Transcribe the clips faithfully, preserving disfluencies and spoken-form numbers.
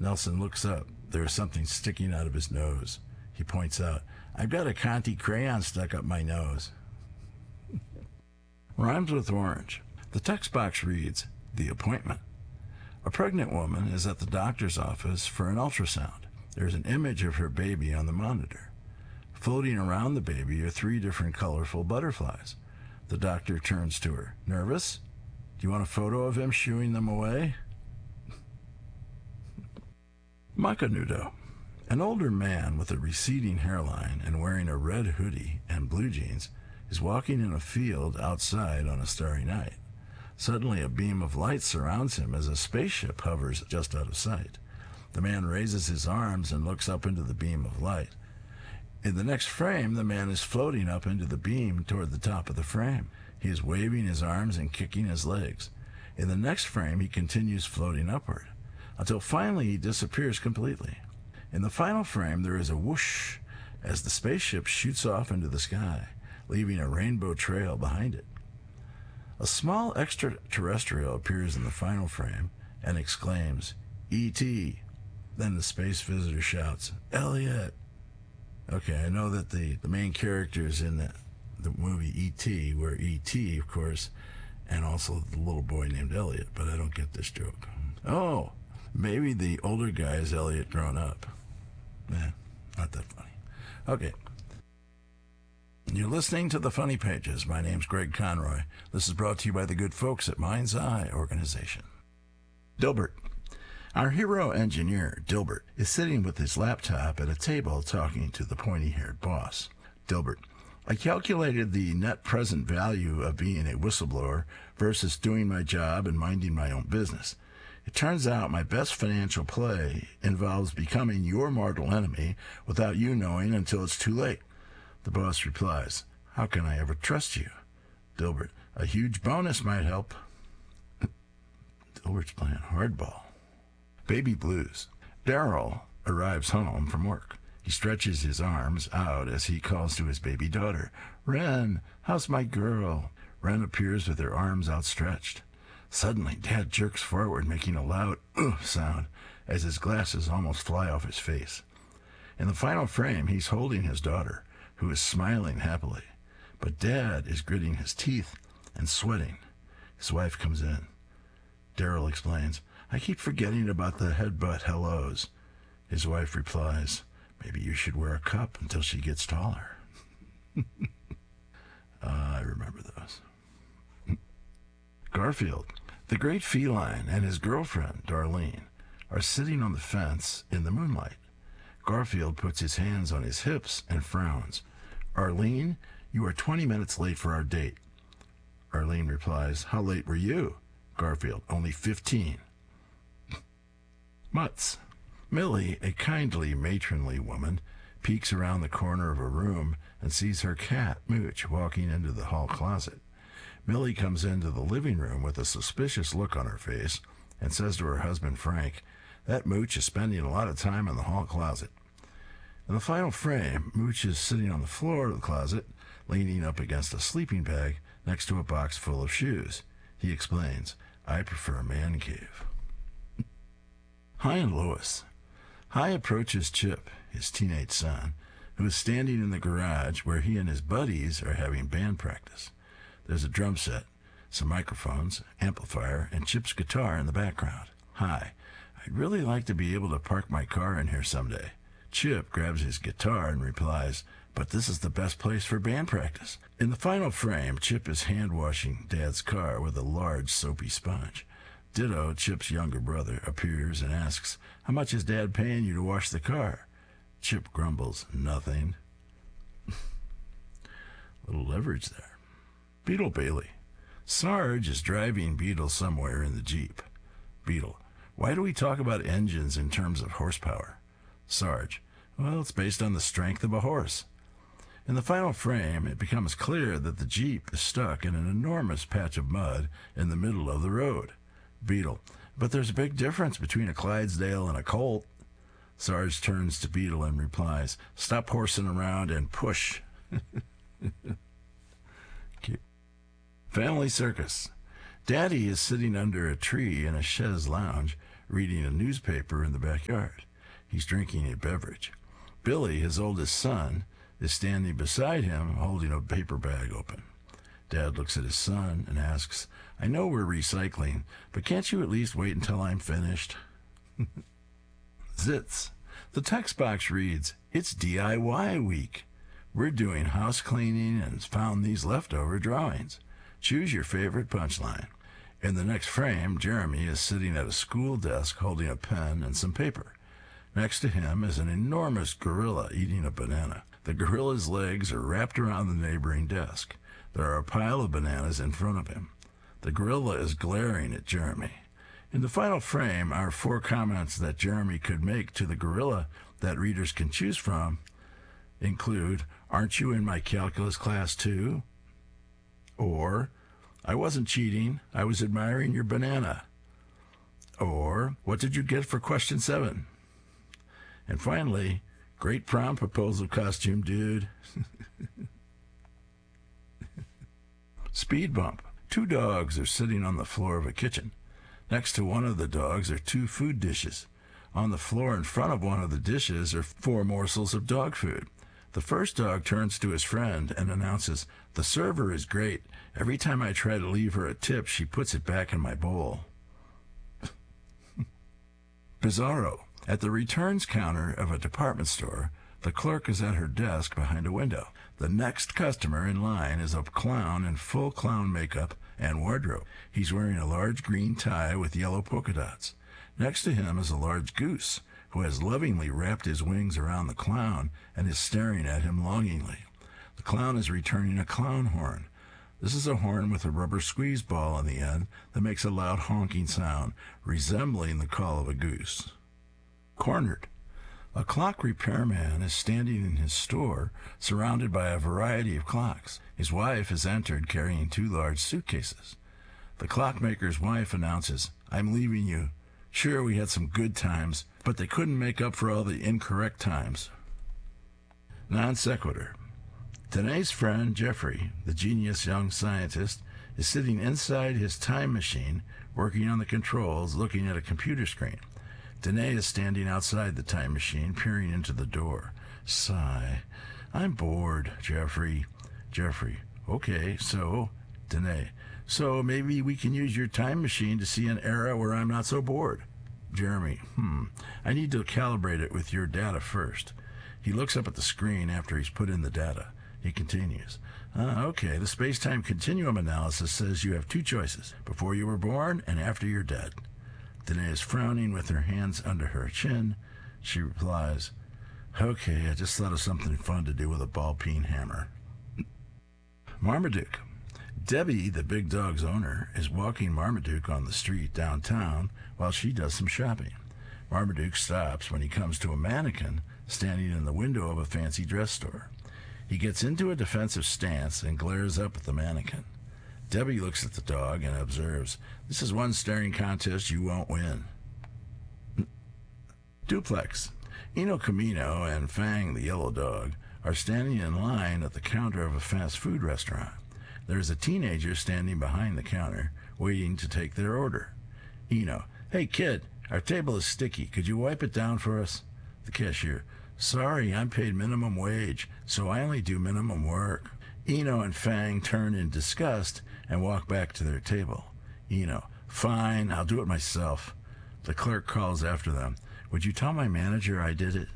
Nelson looks up. There is something sticking out of his nose. He points out, I've got a Conti crayon stuck up my nose. Rhymes with orange. The text box reads, The appointment. A pregnant woman is at the doctor's office for an ultrasound. There's an image of her baby on the monitor. Floating around the baby are three different colorful butterflies. The doctor turns to her. Nervous? Do you want a photo of him shooing them away? Macanudo. An older man with a receding hairline and wearing a red hoodie and blue jeans is walking in a field outside on a starry night. Suddenly, a beam of light surrounds him as a spaceship hovers just out of sight. The man raises his arms and looks up into the beam of light. In the next frame, the man is floating up into the beam toward the top of the frame. He is waving his arms and kicking his legs. In the next frame, he continues floating upward, until finally he disappears completely. In the final frame, there is a whoosh as the spaceship shoots off into the sky, leaving a rainbow trail behind it. A small extraterrestrial appears in the final frame and exclaims, E T Then the space visitor shouts, Elliot! Okay, I know that the, the main characters in the, the movie E T were E T, of course, and also the little boy named Elliot, but I don't get this joke. Oh, maybe the older guy is Elliot grown up. Eh, not that funny. Okay. You're listening to The Funny Pages. My name's Greg Conroy. This is brought to you by the good folks at Mind's Eye Organization. Dilbert. Our hero engineer, Dilbert, is sitting with his laptop at a table talking to the pointy-haired boss. Dilbert. I calculated the net present value of being a whistleblower versus doing my job and minding my own business. It turns out my best financial play involves becoming your mortal enemy without you knowing until it's too late. The boss replies, How can I ever trust you? Dilbert, a huge bonus might help. Dilbert's playing hardball. Baby blues. Daryl arrives home from work. He stretches his arms out as he calls to his baby daughter. Ren, how's my girl? Ren appears with her arms outstretched. Suddenly, Dad jerks forward, making a loud ugh sound as his glasses almost fly off his face. In the final frame, he's holding his daughter, who is smiling happily. But Dad is gritting his teeth and sweating. His wife comes in. Daryl explains, I keep forgetting about the headbutt hellos. His wife replies, maybe you should wear a cup until she gets taller. uh, I remember those. Garfield. The great feline and his girlfriend, Darlene, are sitting on the fence in the moonlight. Garfield puts his hands on his hips and frowns. Arlene, you are twenty minutes late for our date. Arlene replies, How late were you? Garfield, only fifteen. Mutts. Millie, a kindly, matronly woman, peeks around the corner of a room and sees her cat, Mooch, walking into the hall closet. Millie comes into the living room with a suspicious look on her face and says to her husband, Frank, that Mooch is spending a lot of time in the hall closet. In the final frame, Mooch is sitting on the floor of the closet, leaning up against a sleeping bag next to a box full of shoes. He explains, I prefer a man cave. Hi and Lois. Hi approaches Chip, his teenage son, who is standing in the garage where he and his buddies are having band practice. There's a drum set, some microphones, amplifier, and Chip's guitar in the background. Hi, I'd really like to be able to park my car in here someday. Chip grabs his guitar and replies, but this is the best place for band practice. In the final frame, Chip is hand-washing Dad's car with a large soapy sponge. Ditto, Chip's younger brother, appears and asks, how much is Dad paying you to wash the car? Chip grumbles, nothing. Little leverage there. Beetle Bailey. Sarge is driving Beetle somewhere in the Jeep. Beetle, why do we talk about engines in terms of horsepower? Sarge, well, it's based on the strength of a horse. In the final frame, it becomes clear that the Jeep is stuck in an enormous patch of mud in the middle of the road. Beetle, but there's a big difference between a Clydesdale and a Colt. Sarge turns to Beetle and replies, stop horsing around and push. Cute. Family circus. Daddy is sitting under a tree in a chaise lounge, reading a newspaper in the backyard. He's drinking a beverage. Billy, his oldest son, is standing beside him holding a paper bag open. Dad looks at his son and asks, I know we're recycling, but can't you at least wait until I'm finished? Zits. The text box reads, It's D I Y week. We're doing house cleaning and found these leftover drawings. Choose your favorite punchline. In the next frame, Jeremy is sitting at a school desk holding a pen and some paper. Next to him is an enormous gorilla eating a banana. The gorilla's legs are wrapped around the neighboring desk. There are a pile of bananas in front of him. The gorilla is glaring at Jeremy. In the final frame are four comments that Jeremy could make to the gorilla that readers can choose from. Include, Aren't you in my calculus class too? Or, I wasn't cheating, I was admiring your banana. Or, what did you get for question seven? And finally, great prom proposal costume, dude. Speed bump. Two dogs are sitting on the floor of a kitchen. Next to one of the dogs are two food dishes. On the floor in front of one of the dishes are four morsels of dog food. The first dog turns to his friend and announces, The server is great. Every time I try to leave her a tip, she puts it back in my bowl. Bizarro. At the returns counter of a department store, the clerk is at her desk behind a window. The next customer in line is a clown in full clown makeup and wardrobe. He's wearing a large green tie with yellow polka dots. Next to him is a large goose, who has lovingly wrapped his wings around the clown and is staring at him longingly. The clown is returning a clown horn. This is a horn with a rubber squeeze ball on the end that makes a loud honking sound, resembling the call of a goose. Cornered. A clock repairman is standing in his store, surrounded by a variety of clocks. His wife has entered carrying two large suitcases. The clockmaker's wife announces, I'm leaving you. Sure, we had some good times, but they couldn't make up for all the incorrect times. Non sequitur. Danae's friend, Jeffrey, the genius young scientist, is sitting inside his time machine, working on the controls, looking at a computer screen. Danae is standing outside the time machine, peering into the door. Sigh. I'm bored, Jeffrey. Jeffrey. Okay, so... Danae. So maybe we can use your time machine to see an era where I'm not so bored. Jeremy. Hmm. I need to calibrate it with your data first. He looks up at the screen after he's put in the data. He continues. Ah, okay, the space-time continuum analysis says you have two choices, before you were born and after you're dead. Danae is frowning with her hands under her chin. She replies, Okay, I just thought of something fun to do with a ball-peen hammer. Marmaduke. Debbie, the big dog's owner, is walking Marmaduke on the street downtown while she does some shopping. Marmaduke stops when he comes to a mannequin standing in the window of a fancy dress store. He gets into a defensive stance and glares up at the mannequin. Debbie looks at the dog and observes, This is one staring contest you won't win. Duplex. Eno Camino and Fang, the yellow dog, are standing in line at the counter of a fast food restaurant. There is a teenager standing behind the counter, waiting to take their order. Eno. Hey, kid, our table is sticky. Could you wipe it down for us? The cashier. Sorry, I'm paid minimum wage, so I only do minimum work. Eno and Fang turn in disgust and walk back to their table. Eno. Fine, I'll do it myself. The clerk calls after them. Would you tell my manager I did it?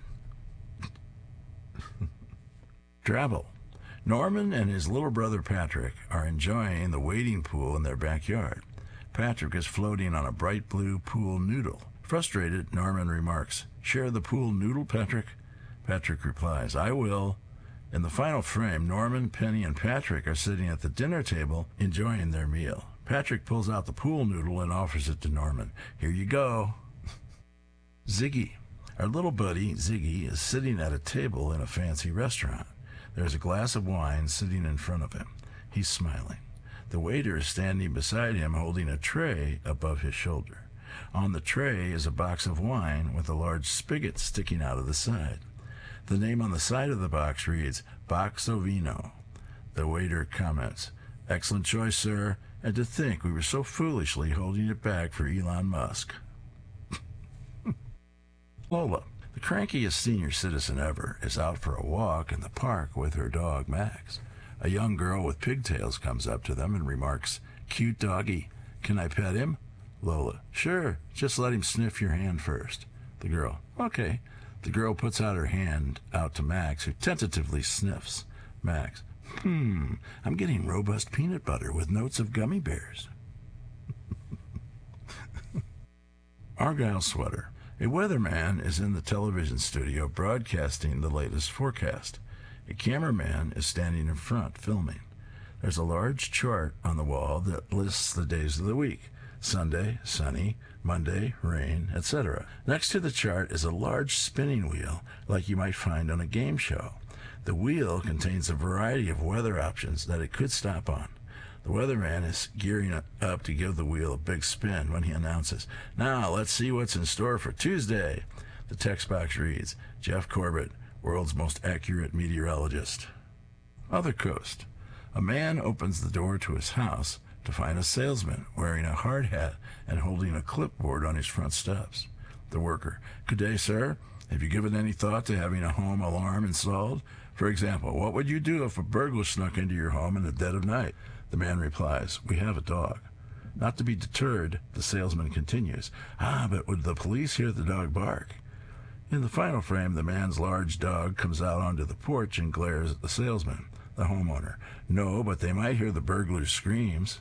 Travel. Norman and his little brother Patrick are enjoying the wading pool in their backyard. Patrick is floating on a bright blue pool noodle. Frustrated, Norman remarks, Share the pool noodle, Patrick? Patrick replies, I will. In the final frame, Norman, Penny, and Patrick are sitting at the dinner table enjoying their meal. Patrick pulls out the pool noodle and offers it to Norman. Here you go. Ziggy. Our little buddy, Ziggy, is sitting at a table in a fancy restaurant. There's a glass of wine sitting in front of him. He's smiling. The waiter is standing beside him holding a tray above his shoulder. On the tray is a box of wine with a large spigot sticking out of the side. The name on the side of the box reads, Box Vino. The waiter comments, Excellent choice, sir, and to think we were so foolishly holding it back for Elon Musk. Lola, the crankiest senior citizen ever, is out for a walk in the park with her dog Max. A young girl with pigtails comes up to them and remarks, "Cute doggy. Can I pet him?" Lola, "Sure, just let him sniff your hand first." The girl, "Okay." The girl puts out her hand out to Max, who tentatively sniffs. Max, "Hmm, I'm getting robust peanut butter with notes of gummy bears." Argyle sweater. A weatherman is in the television studio broadcasting the latest forecast. A cameraman is standing in front filming. There's a large chart on the wall that lists the days of the week: Sunday, sunny; Monday, rain, et cetera. Next to the chart is a large spinning wheel like you might find on a game show. The wheel contains a variety of weather options that it could stop on. The weatherman is gearing up to give the wheel a big spin when he announces, "Now, let's see what's in store for Tuesday." The text box reads, "Jeff Corbett, world's most accurate meteorologist." Other coast. A man opens the door to his house to find a salesman wearing a hard hat and holding a clipboard on his front steps. The worker, "Good day, sir. Have you given any thought to having a home alarm installed? For example, what would you do if a burglar snuck into your home in the dead of night?" The man replies, "We have a dog." Not to be deterred, the salesman continues, "Ah, but would the police hear the dog bark?" In the final frame, the man's large dog comes out onto the porch and glares at the salesman. The homeowner, "No, but they might hear the burglar's screams."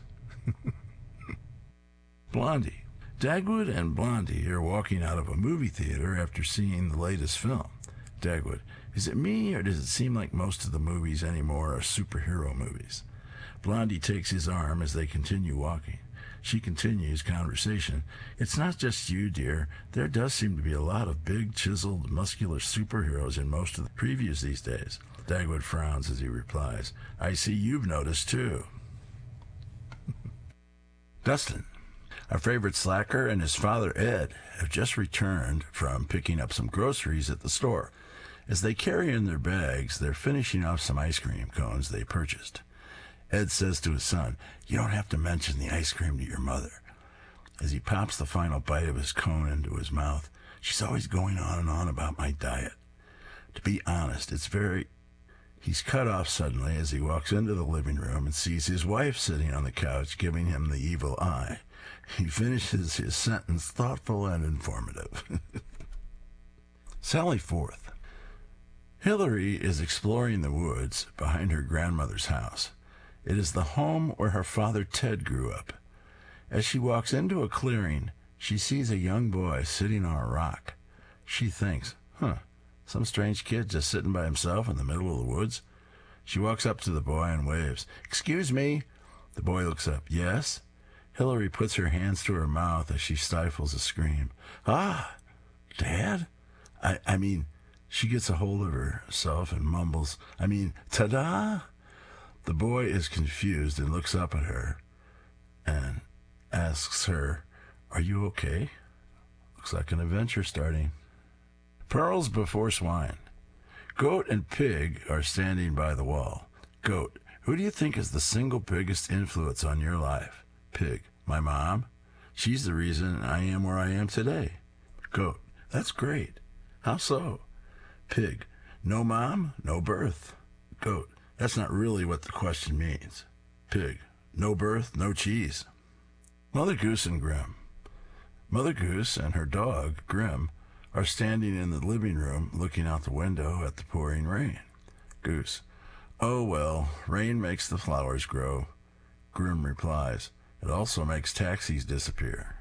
Blondie. Dagwood and Blondie are walking out of a movie theater after seeing the latest film. Dagwood, "Is it me, or does it seem like most of the movies anymore are superhero movies?" Blondie takes his arm as they continue walking. She continues conversation. "It's not just you, dear. There does seem to be a lot of big, chiseled, muscular superheroes in most of the previews these days." Dagwood frowns as he replies, "I see you've noticed, too." Dustin. Our favorite slacker and his father, Ed, have just returned from picking up some groceries at the store. As they carry in their bags, they're finishing off some ice cream cones they purchased. Ed says to his son, "You don't have to mention the ice cream to your mother." As he pops the final bite of his cone into his mouth, "She's always going on and on about my diet. To be honest, it's very..." He's cut off suddenly as he walks into the living room and sees his wife sitting on the couch giving him the evil eye. He finishes his sentence thoughtful and informative. Sally Forth. Hillary is exploring the woods behind her grandmother's house. It is the home where her father Ted grew up. As she walks into a clearing, she sees a young boy sitting on a rock. She thinks, huh, some strange kid just sitting by himself in the middle of the woods. She walks up to the boy and waves. "Excuse me." The boy looks up. "Yes?" Hillary puts her hands to her mouth as she stifles a scream. "Ah, Dad? I, I mean..." She gets a hold of herself and mumbles, "I mean, ta-da?" The boy is confused and looks up at her and asks her, "Are you okay?" Looks like an adventure starting. Pearls before swine. Goat and pig are standing by the wall. Goat, who do you think is the single biggest influence on your life? Pig, my mom. She's the reason I am where I am today. Goat, that's great. How so? Pig, no mom, no birth. Goat, that's not really what the question means. Pig, no birth, no cheese. Mother Goose and Grim. Mother Goose and her dog, Grim, are standing in the living room looking out the window at the pouring rain. Goose, "Oh, well, rain makes the flowers grow." Grim replies, "It also makes taxis disappear."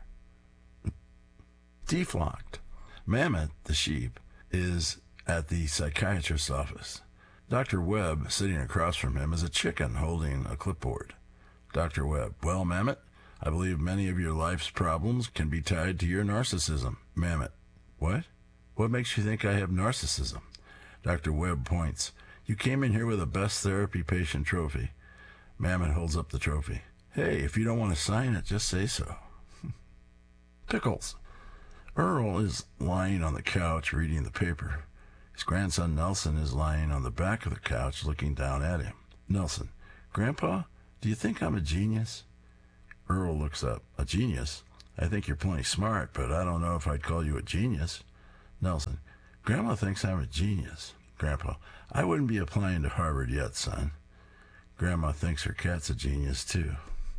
Deflocked. Mammoth, the sheep, is at the psychiatrist's office. Doctor Webb, sitting across from him, is a chicken holding a clipboard. Doctor Webb, "Well, Mammoth, I believe many of your life's problems can be tied to your narcissism." Mammoth, "What? What makes you think I have narcissism?" Doctor Webb points. "You came in here with a best therapy patient trophy." Mammoth holds up the trophy. "Hey, if you don't want to sign it, just say so." Pickles. Earl is lying on the couch reading the paper. His grandson Nelson is lying on the back of the couch looking down at him. Nelson, "Grandpa, do you think I'm a genius?" Earl looks up. "A genius? I think you're plenty smart, but I don't know if I'd call you a genius." Nelson, Grandma thinks I'm a genius. Grandpa, I wouldn't be applying to Harvard yet, son. Grandma thinks her cat's a genius, too.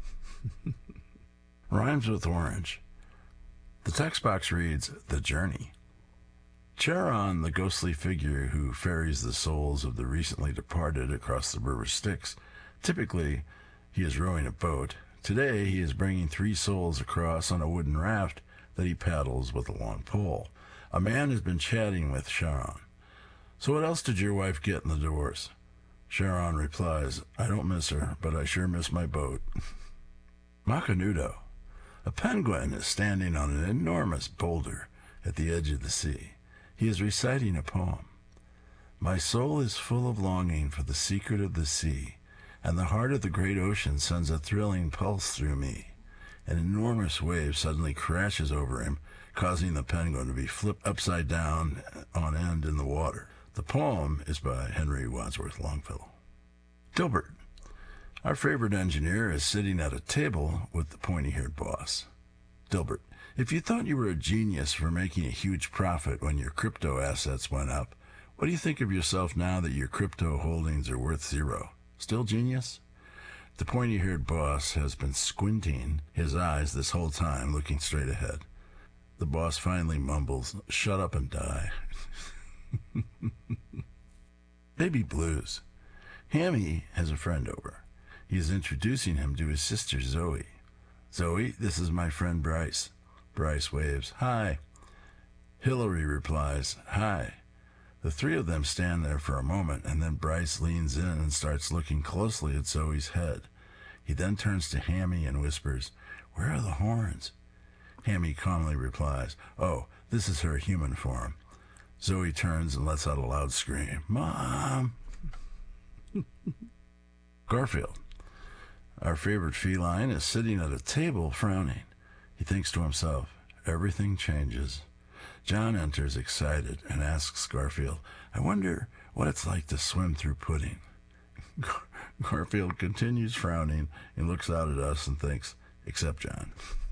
Rhymes with orange. The text box reads, The Journey. Charon, the ghostly figure who ferries the souls of the recently departed across the river Styx. Typically, he is rowing a boat. Today, he is bringing three souls across on a wooden raft that he paddles with a long pole. A man has been chatting with Charon. So what else did your wife get in the divorce? Charon replies, I don't miss her, but I sure miss my boat. Macanudo. A penguin is standing on an enormous boulder at the edge of the sea. He is reciting a poem. My soul is full of longing for the secret of the sea, and the heart of the great ocean sends a thrilling pulse through me. An enormous wave suddenly crashes over him, causing the penguin to be flipped upside down on end in the water. The poem is by Henry Wadsworth Longfellow. Dilbert. Our favorite engineer is sitting at a table with the pointy-haired boss. Dilbert, if you thought you were a genius for making a huge profit when your crypto assets went up, what do you think of yourself now that your crypto holdings are worth zero? Still genius? The pointy-haired boss has been squinting his eyes this whole time, looking straight ahead. The boss finally mumbles, shut up and die. Baby blues. Hammy has a friend over. He is introducing him to his sister Zoe. Zoe, this is my friend Bryce. Bryce waves, hi. Hillary replies, hi. The three of them stand there for a moment, and then Bryce leans in and starts looking closely at Zoe's head. He then turns to Hammy and whispers, where are the horns? Hammy calmly replies, oh, this is her human form. Zoe turns and lets out a loud scream, Mom! Garfield. Our favorite feline is sitting at a table frowning. He thinks to himself, everything changes. John enters excited and asks Garfield, I wonder what it's like to swim through pudding. Gar- Garfield continues frowning and looks out at us and thinks, except John.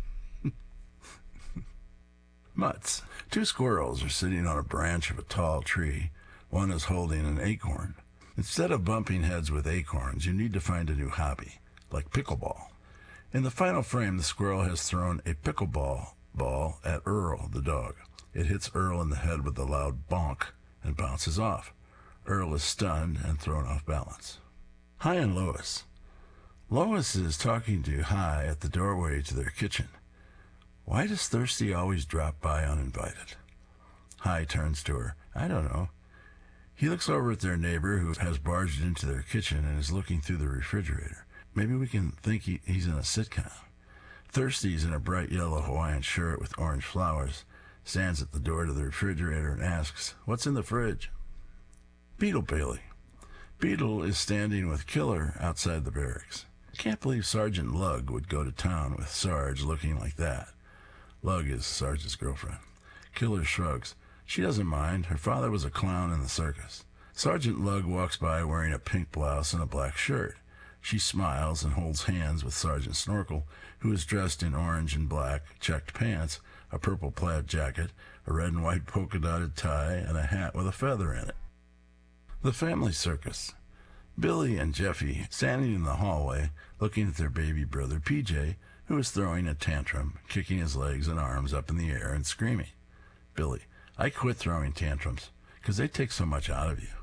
Mutts. Two squirrels are sitting on a branch of a tall tree. One is holding an acorn. Instead of bumping heads with acorns, you need to find a new hobby, like pickleball. In the final frame, the squirrel has thrown a pickleball ball at Earl, the dog. It hits Earl in the head with a loud bonk and bounces off. Earl is stunned and thrown off balance. Hi and Lois. Lois is talking to Hi at the doorway to their kitchen. Why does Thirsty always drop by uninvited? Hi turns to her. I don't know. He looks over at their neighbor who has barged into their kitchen and is looking through the refrigerator. Maybe we can think he, he's in a sitcom. Thirsty's in a bright yellow Hawaiian shirt with orange flowers, stands at the door to the refrigerator and asks, what's in the fridge? Beetle Bailey. Beetle is standing with Killer outside the barracks. I can't believe Sergeant Lug would go to town with Sarge looking like that. Lug is Sarge's girlfriend. Killer shrugs. She doesn't mind. Her father was a clown in the circus. Sergeant Lug walks by wearing a pink blouse and a black shirt. She smiles and holds hands with Sergeant Snorkel, who is dressed in orange and black checked pants, a purple plaid jacket, a red and white polka-dotted tie, and a hat with a feather in it. The Family Circus. Billy and Jeffy standing in the hallway looking at their baby brother P J, who is throwing a tantrum, kicking his legs and arms up in the air and screaming. Billy, I quit throwing tantrums because they take so much out of you.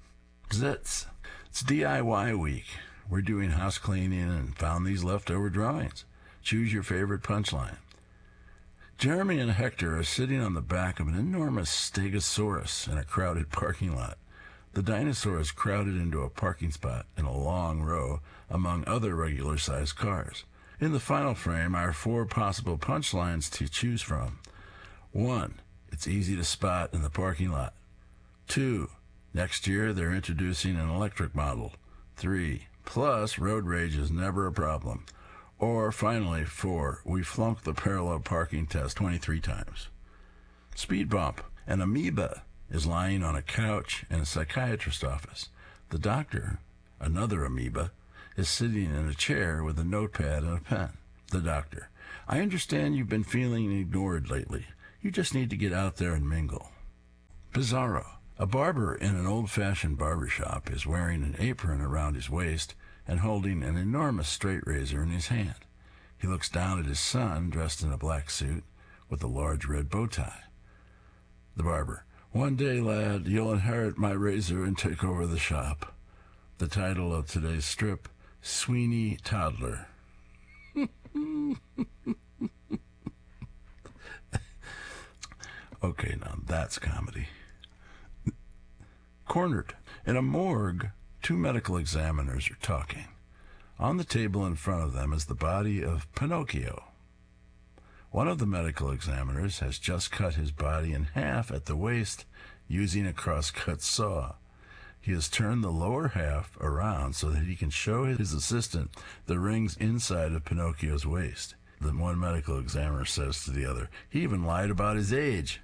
Zits. It's D I Y week. We're doing house cleaning and found these leftover drawings. Choose your favorite punchline. Jeremy and Hector are sitting on the back of an enormous stegosaurus in a crowded parking lot. The dinosaur is crowded into a parking spot in a long row among other regular-sized cars. In the final frame are four possible punchlines to choose from. One, it's easy to spot in the parking lot. Two, next year they're introducing an electric model. Three, plus road rage is never a problem. Or finally, four, we flunked the parallel parking test twenty-three times. Speed bump. An amoeba is lying on a couch in a psychiatrist's office. The doctor, another amoeba, is sitting in a chair with a notepad and a pen. The doctor, I understand you've been feeling ignored lately. You just need to get out there and mingle. Bizarro. A barber in an old-fashioned barber shop is wearing an apron around his waist and holding an enormous straight razor in his hand. He looks down at his son, dressed in a black suit with a large red bow tie. The barber. One day, lad, you'll inherit my razor and take over the shop. The title of today's strip, Sweeney Toddler. Okay, now that's comedy. Cornered. In a morgue, two medical examiners are talking. On the table in front of them is the body of Pinocchio. One of the medical examiners has just cut his body in half at the waist using a cross-cut saw. He has turned the lower half around so that he can show his assistant the rings inside of Pinocchio's waist. The one medical examiner says to the other, he even lied about his age.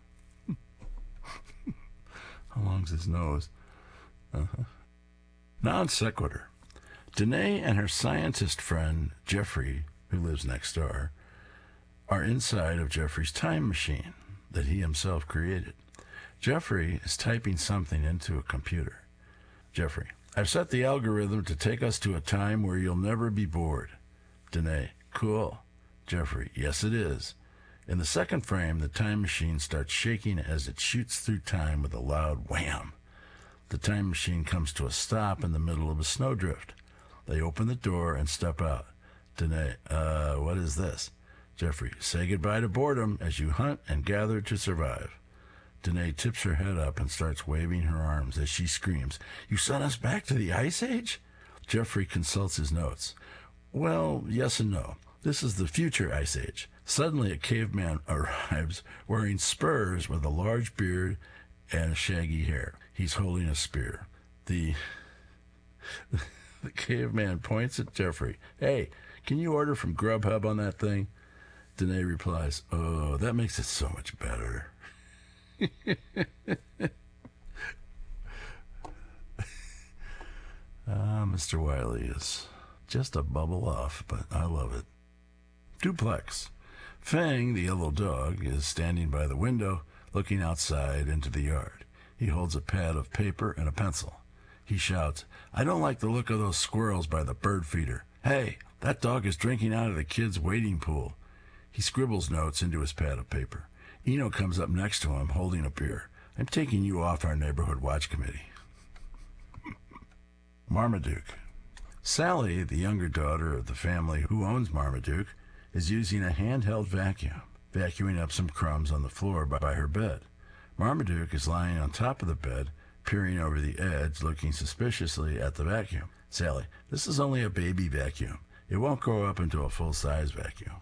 How long's his nose? Uh-huh. Non sequitur. Danae and her scientist friend, Jeffrey, who lives next door, are inside of Jeffrey's time machine that he himself created. Jeffrey is typing something into a computer. Jeffrey, I've set the algorithm to take us to a time where you'll never be bored. Danae, cool. Jeffrey, yes it is. In the second frame, the time machine starts shaking as it shoots through time with a loud wham. The time machine comes to a stop in the middle of a snowdrift. They open the door and step out. Danae, uh, what is this? Jeffrey, say goodbye to boredom as you hunt and gather to survive. Danae tips her head up and starts waving her arms as she screams, you sent us back to the Ice Age? Jeffrey consults his notes. Well, yes and no. This is the future Ice Age. Suddenly a caveman arrives wearing spurs with a large beard and shaggy hair. He's holding a spear. The, the caveman points at Jeffrey. Hey, can you order from Grubhub on that thing? Danae replies, oh, that makes it so much better. Ah, Mister Wiley is just a bubble off, but I love it. Duplex. Fang, the yellow dog, is standing by the window, looking outside into the yard. He holds a pad of paper and a pencil. He shouts, I don't like the look of those squirrels by the bird feeder. Hey, that dog is drinking out of the kids' wading pool. He scribbles notes into his pad of paper. Eno comes up next to him, holding a beer. I'm taking you off our neighborhood watch committee. Marmaduke. Sally, the younger daughter of the family who owns Marmaduke, is using a handheld vacuum, vacuuming up some crumbs on the floor by, by her bed. Marmaduke is lying on top of the bed, peering over the edge, looking suspiciously at the vacuum. Sally, this is only a baby vacuum. It won't grow up into a full-size vacuum.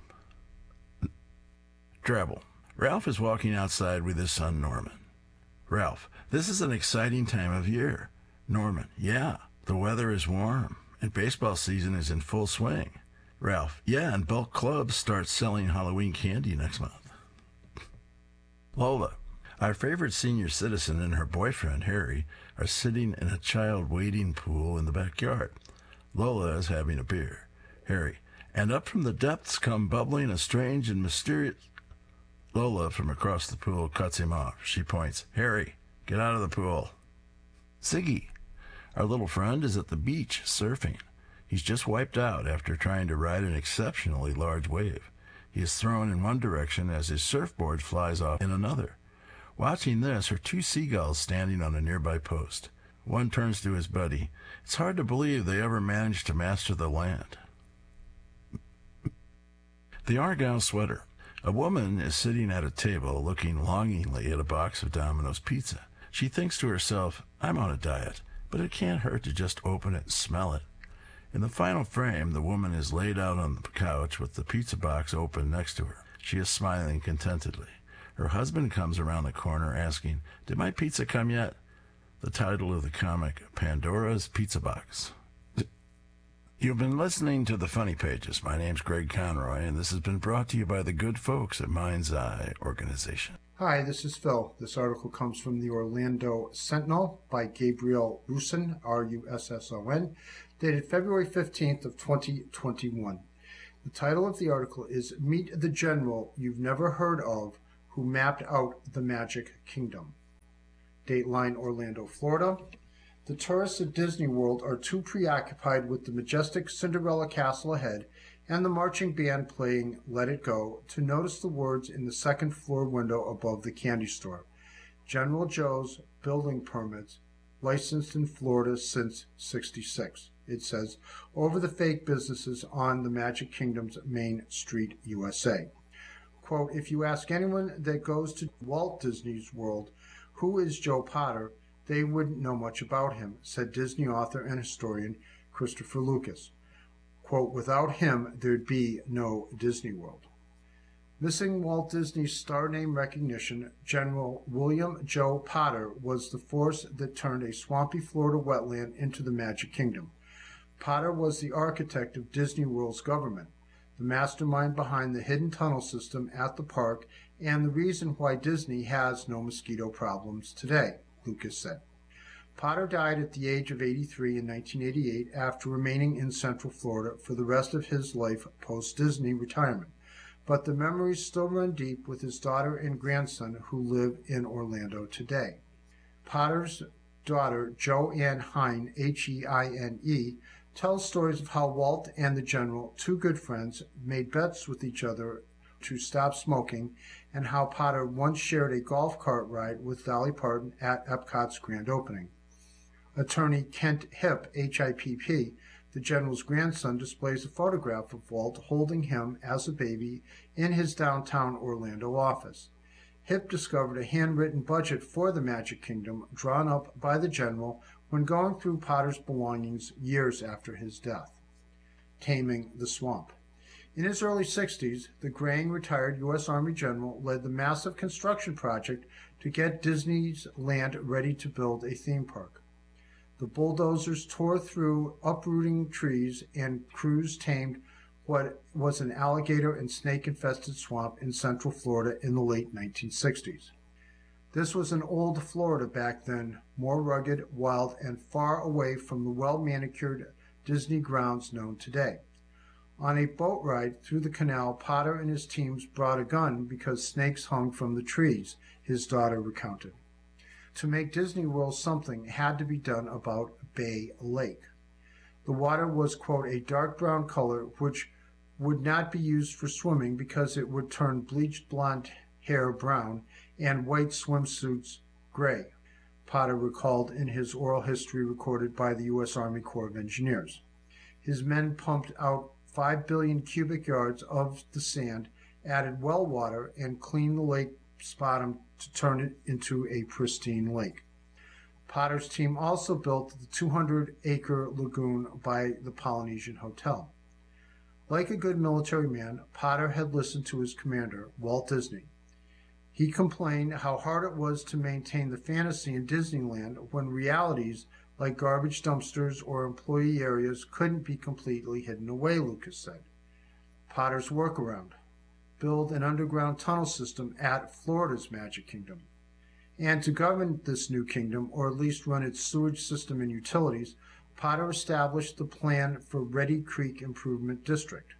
Drabble. Ralph is walking outside with his son Norman. Ralph, this is an exciting time of year. Norman, yeah, the weather is warm, and baseball season is in full swing. Ralph, yeah, and bulk clubs start selling Halloween candy next month. Lola, our favorite senior citizen and her boyfriend, Harry, are sitting in a child wading pool in the backyard. Lola is having a beer. Harry, and up from the depths come bubbling a strange and mysterious... Lola, from across the pool, cuts him off. She points, Harry, get out of the pool. Ziggy, our little friend, is at the beach surfing. He's just wiped out after trying to ride an exceptionally large wave. He is thrown in one direction as his surfboard flies off in another. Watching this are two seagulls standing on a nearby post. One turns to his buddy. It's hard to believe they ever managed to master the land. The Argyle Sweater. A woman is sitting at a table looking longingly at a box of Domino's pizza. She thinks to herself, I'm on a diet, but it can't hurt to just open it and smell it. In the final frame, the woman is laid out on the couch with the pizza box open next to her. She is smiling contentedly. Her husband comes around the corner asking, Did my pizza come yet? The title of the comic, Pandora's Pizza Box. You've been listening to The Funny Pages. My name's Greg Conroy, and this has been brought to you by the good folks at Mind's Eye Organization. Hi, this is Phil. This article comes from the Orlando Sentinel by Gabriel Russon, R U S S O N, dated February fifteenth of twenty twenty-one. The title of the article is Meet the General You've Never Heard of Who Mapped Out the Magic Kingdom. Dateline, Orlando, Florida. The tourists at Disney World are too preoccupied with the majestic Cinderella castle ahead and the marching band playing Let It Go to notice the words in the second floor window above the candy store. General Joe's building permits, licensed in Florida since sixty-six. It says, over the fake businesses on the Magic Kingdom's Main Street, U S A. Quote, if you ask anyone that goes to Walt Disney's World, who is Joe Potter, they wouldn't know much about him, said Disney author and historian Christopher Lucas. Quote, without him, there'd be no Disney World. Missing Walt Disney's star name recognition, General William Joe Potter was the force that turned a swampy Florida wetland into the Magic Kingdom. Potter was the architect of Disney World's government, the mastermind behind the hidden tunnel system at the park, and the reason why Disney has no mosquito problems today, Lucas said. Potter died at the age of eighty-three in nineteen eighty-eight after remaining in Central Florida for the rest of his life post-Disney retirement. But the memories still run deep with his daughter and grandson who live in Orlando today. Potter's daughter, Joanne Hine, H E I N E, tells stories of how Walt and the General, two good friends, made bets with each other to stop smoking, and how Potter once shared a golf cart ride with Dolly Parton at Epcot's grand opening. Attorney Kent Hipp, H I P P, the General's grandson, displays a photograph of Walt holding him as a baby in his downtown Orlando office. Hipp discovered a handwritten budget for the Magic Kingdom drawn up by the General when going through Potter's belongings years after his death. Taming the Swamp. In his early sixties, the graying retired U S Army general led the massive construction project to get Disney's land ready to build a theme park. The bulldozers tore through uprooting trees, and crews tamed what was an alligator and snake-infested swamp in central Florida in the late nineteen sixties. This was an old Florida back then, more rugged, wild, and far away from the well-manicured Disney grounds known today. On a boat ride through the canal, Potter and his teams brought a gun because snakes hung from the trees, his daughter recounted. To make Disney World something had to be done about Bay Lake. The water was, quote, a dark brown color which would not be used for swimming because it would turn bleached blonde hair brown and white swimsuits gray, Potter recalled in his oral history recorded by the U S Army Corps of Engineers. His men pumped out five billion cubic yards of the sand, added well water, and cleaned the lake's bottom to turn it into a pristine lake. Potter's team also built the two hundred acre lagoon by the Polynesian Hotel. Like a good military man, Potter had listened to his commander, Walt Disney. He complained how hard it was to maintain the fantasy in Disneyland when realities like garbage dumpsters or employee areas couldn't be completely hidden away, Lucas said. Potter's workaround: build an underground tunnel system at Florida's Magic Kingdom. And to govern this new kingdom, or at least run its sewage system and utilities, Potter established the plan for Reedy Creek Improvement District.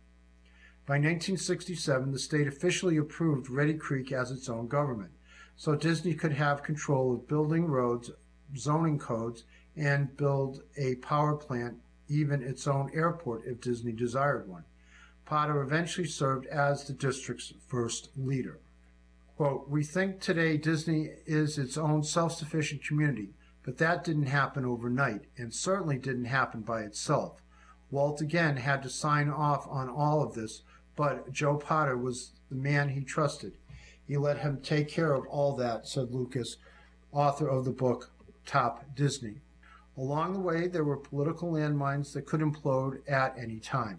By nineteen sixty-seven, the state officially approved Reedy Creek as its own government, so Disney could have control of building roads, zoning codes, and build a power plant, even its own airport if Disney desired one. Potter eventually served as the district's first leader. Quote, we think today Disney is its own self-sufficient community, but that didn't happen overnight, and certainly didn't happen by itself. Walt again had to sign off on all of this, but Joe Potter was the man he trusted. He let him take care of all that, said Lucas, author of the book Top Disney. Along the way, there were political landmines that could implode at any time.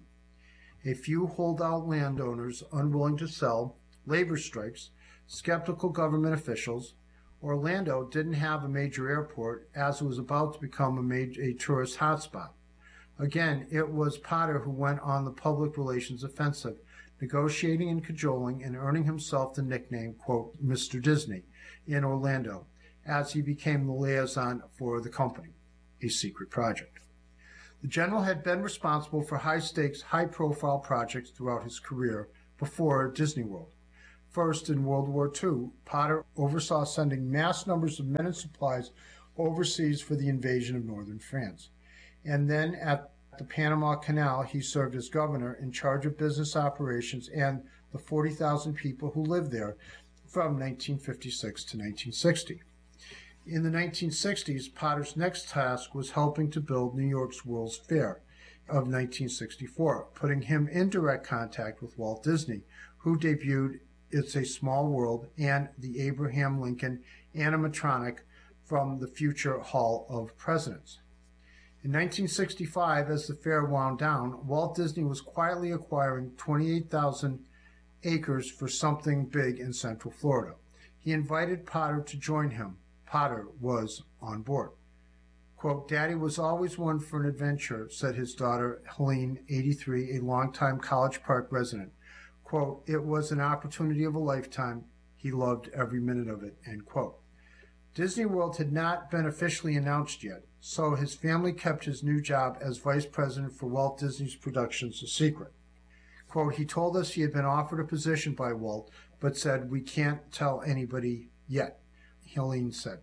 A few holdout landowners unwilling to sell, labor strikes, skeptical government officials. Orlando didn't have a major airport, as it was about to become a, major, a tourist hotspot. Again, it was Potter who went on the public relations offensive, negotiating and cajoling and earning himself the nickname, quote, Mister Disney, in Orlando, as he became the liaison for the company, a secret project. The general had been responsible for high-stakes, high-profile projects throughout his career before Disney World. First, in World War Two, Potter oversaw sending mass numbers of men and supplies overseas for the invasion of northern France. And then at the Panama Canal, he served as governor in charge of business operations and the forty thousand people who lived there from nineteen fifty-six to nineteen sixty. In the nineteen sixties, Potter's next task was helping to build New York's World's Fair of nineteen sixty-four, putting him in direct contact with Walt Disney, who debuted It's a Small World and the Abraham Lincoln animatronic from the future Hall of Presidents. In nineteen sixty-five, as the fair wound down, Walt Disney was quietly acquiring twenty-eight thousand acres for something big in Central Florida. He invited Potter to join him. Potter was on board. Quote, "Daddy was always one for an adventure," said his daughter, Helene, eighty-three, a longtime College Park resident. Quote, "It was an opportunity of a lifetime. He loved every minute of it," end quote. Disney World had not been officially announced yet, so his family kept his new job as vice president for Walt Disney's Productions a secret. Quote, "He told us he had been offered a position by Walt, but said, 'We can't tell anybody yet,'" Helene said.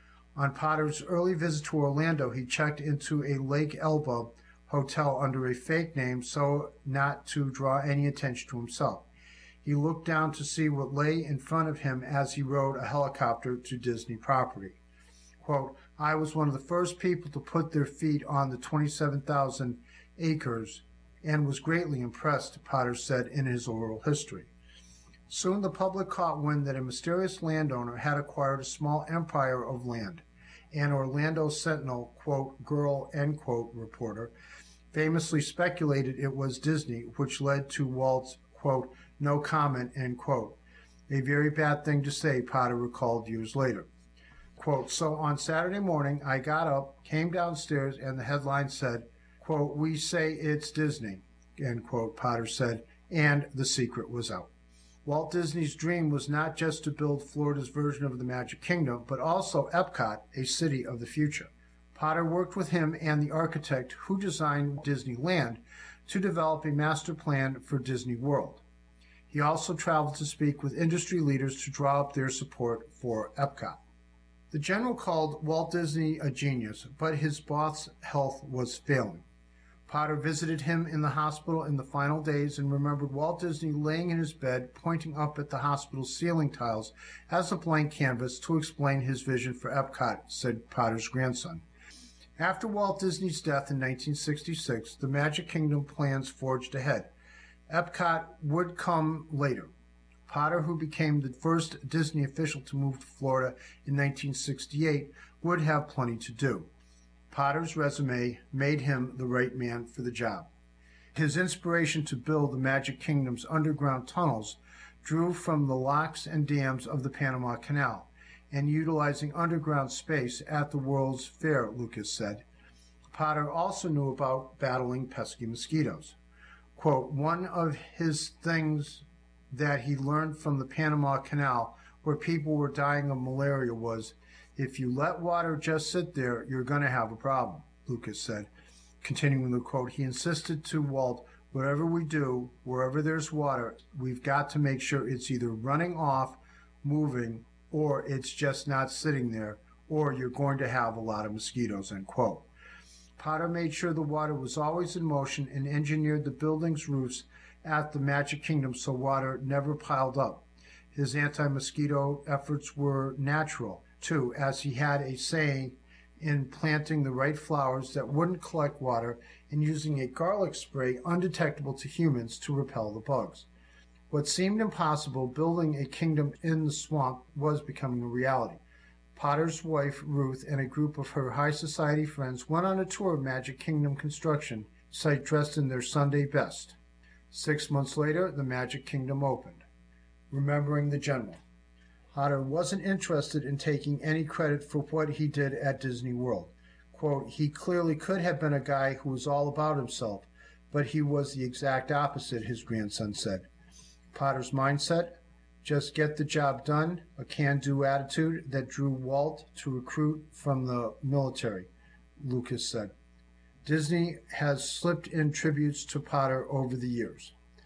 On Potter's early visit to Orlando, he checked into a Lake Elba hotel under a fake name so not to draw any attention to himself. He looked down to see what lay in front of him as he rode a helicopter to Disney property. Quote, "I was one of the first people to put their feet on the twenty-seven thousand acres and was greatly impressed," Potter said in his oral history. Soon the public caught wind that a mysterious landowner had acquired a small empire of land. An Orlando Sentinel, quote, "girl," end quote, reporter famously speculated it was Disney, which led to Walt's, quote, "no comment," end quote. A very bad thing to say, Potter recalled years later. Quote, "So on Saturday morning, I got up, came downstairs, and the headline said, quote, 'We say it's Disney,' end quote," Potter said, and the secret was out. Walt Disney's dream was not just to build Florida's version of the Magic Kingdom, but also Epcot, a city of the future. Potter worked with him and the architect who designed Disneyland to develop a master plan for Disney World. He also traveled to speak with industry leaders to draw up their support for Epcot. The general called Walt Disney a genius, but his boss's health was failing. Potter visited him in the hospital in the final days and remembered Walt Disney laying in his bed, pointing up at the hospital's ceiling tiles as a blank canvas to explain his vision for Epcot, said Potter's grandson. After Walt Disney's death in nineteen sixty-six, the Magic Kingdom plans forged ahead. Epcot would come later. Potter, who became the first Disney official to move to Florida in nineteen sixty-eight, would have plenty to do. Potter's resume made him the right man for the job. His inspiration to build the Magic Kingdom's underground tunnels drew from the locks and dams of the Panama Canal and utilizing underground space at the World's Fair, Lucas said. Potter also knew about battling pesky mosquitoes. Quote, "One of his things that he learned from the Panama Canal, where people were dying of malaria, was, if you let water just sit there, you're going to have a problem," Lucas said. Continuing the quote, he insisted to Walt, "Whatever we do, wherever there's water, we've got to make sure it's either running off, moving, or it's just not sitting there, or you're going to have a lot of mosquitoes," end quote. Potter made sure the water was always in motion and engineered the building's roofs at the Magic Kingdom so water never piled up. His anti-mosquito efforts were natural, too, as he had a saying in planting the right flowers that wouldn't collect water and using a garlic spray undetectable to humans to repel the bugs. What seemed impossible, building a kingdom in the swamp, was becoming a reality. Potter's wife, Ruth, and a group of her high society friends went on a tour of Magic Kingdom construction site dressed in their Sunday best. Six months later, the Magic Kingdom opened. Remembering the General. Potter wasn't interested in taking any credit for what he did at Disney World. Quote, "He clearly could have been a guy who was all about himself, but he was the exact opposite," his grandson said. Potter's mindset, just get the job done, a can-do attitude that drew Walt to recruit from the military, Lucas said. Disney has slipped in tributes to Potter over the years.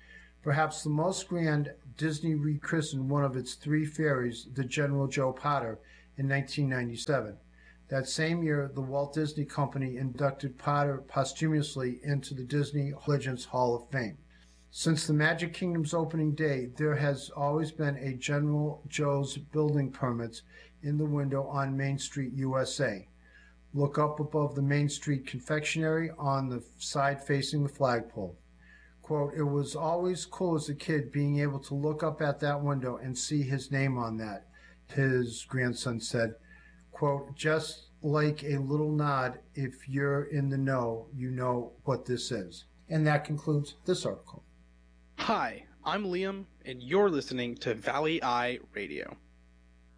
Perhaps the most grand, Disney rechristened one of its three fairies, the General Joe Potter, in nineteen ninety-seven. That same year, the Walt Disney Company inducted Potter posthumously into the Disney Legends Hall of Fame. Since the Magic Kingdom's opening day, there has always been a General Joe's building permit in the window on Main Street, U S A. Look up above the Main Street confectionery on the side facing the flagpole. Quote, "It was always cool as a kid being able to look up at that window and see his name on that," his grandson said. Quote, "Just like a little nod, if you're in the know, you know what this is." And that concludes this article. Hi, I'm Liam, and you're listening to Valley Eye Radio.